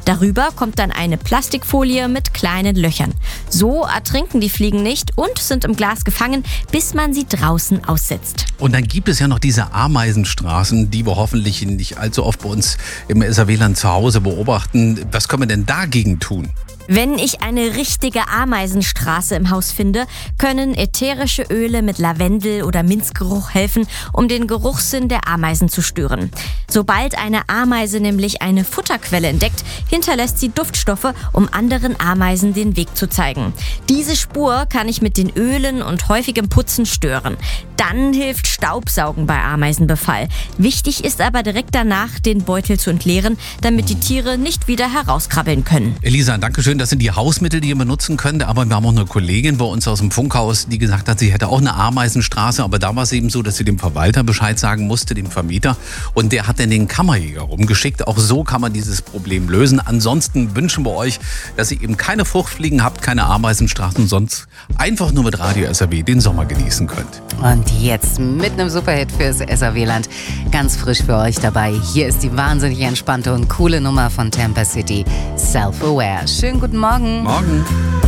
Darüber kommt dann eine Plastikfolie mit kleinen Löchern. So ertrinken die Fliegen nicht und sind im Glas gefangen, bis man sie draußen aussetzt. Und dann gibt es ja noch diese Ameisenstraßen, die wir hoffentlich nicht allzu oft bei uns im SAW-Land zu Hause beobachten. Was können wir denn dagegen tun? Wenn ich eine richtige Ameisenstraße im Haus finde, können ätherische Öle mit Lavendel- oder Minzgeruch helfen, um den Geruchssinn der Ameisen zu stören. Sobald eine Ameise nämlich eine Futterquelle entdeckt, hinterlässt sie Duftstoffe, um anderen Ameisen den Weg zu zeigen. Diese Spur kann ich mit den Ölen und häufigem Putzen stören. Dann hilft Staubsaugen bei Ameisenbefall. Wichtig ist aber direkt danach, den Beutel zu entleeren, damit die Tiere nicht wieder herauskrabbeln können. Elisa, danke schön. Das sind die Hausmittel, die ihr benutzen könnt. Aber wir haben auch eine Kollegin bei uns aus dem Funkhaus, die gesagt hat, sie hätte auch eine Ameisenstraße. Aber da war es eben so, dass sie dem Verwalter Bescheid sagen musste, dem Vermieter. Und der hat dann den Kammerjäger rumgeschickt. Auch so kann man dieses Problem lösen. Ansonsten wünschen wir euch, dass ihr eben keine Fruchtfliegen habt, keine Ameisenstraßen, sonst einfach nur mit Radio SAW den Sommer genießen könnt. Und jetzt mit einem Superhit fürs SAW-Land. Ganz frisch für euch dabei. Hier ist die wahnsinnig entspannte und coole Nummer von Tampa City. Self-Aware. Schönen guten Morgen. Morgen.